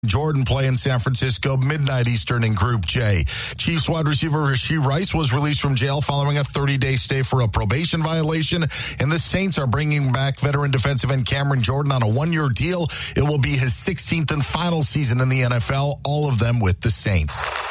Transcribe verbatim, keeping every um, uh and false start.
Jordan play in San Francisco, midnight Eastern in Group J. Chiefs wide receiver Rashee Rice was released from jail following a thirty-day stay for a probation violation, and the Saints are bringing back veteran defensive end Cameron Jordan on a one-year deal. It will be his sixteenth and final season in the N F L, all of them with the Saints.